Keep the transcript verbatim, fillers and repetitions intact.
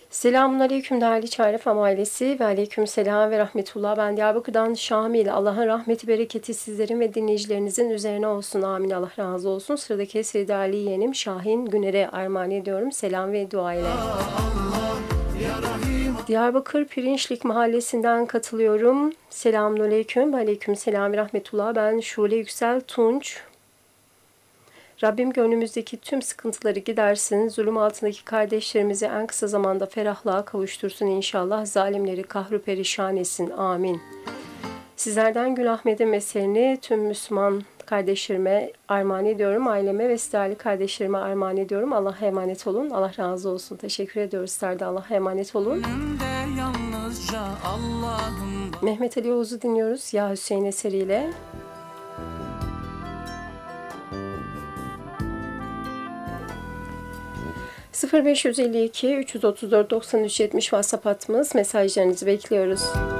Selamun aleyküm değerli Çare F M ailesi ve aleyküm selam ve rahmetullah. Ben Diyarbakır'dan Şamil. Allah'ın rahmeti, bereketi sizlerin ve dinleyicilerinizin üzerine olsun. Amin. Allah razı olsun. Sıradaki eseri değerli yeğenim Şahin Güner'e armağan ediyorum. Selam ve dua ile. Diyarbakır Pirinçlik Mahallesi'nden katılıyorum. Selamun aleyküm ve aleyküm selam ve rahmetullah. Ben Şule Yüksel Tunç. Rabbim gönlümüzdeki tüm sıkıntıları gidersin, zulüm altındaki kardeşlerimizi en kısa zamanda ferahlığa kavuştursun inşallah, zalimleri kahru perişan etsin, amin. Sizlerden Gül Ahmet'in meselini tüm Müslüman kardeşlerime armağan ediyorum, aileme ve değerli kardeşlerime armağan ediyorum. Allah'a emanet olun, Allah razı olsun. Teşekkür ediyoruz sizler de, Allah'a emanet olun. Mehmet Ali Oğuz'u dinliyoruz Ya Hüseyin eseriyle. sıfır beş yüz elli iki üç yüz otuz dört doksan üç yetmiş WhatsApp hattımız. Mesajlarınızı bekliyoruz.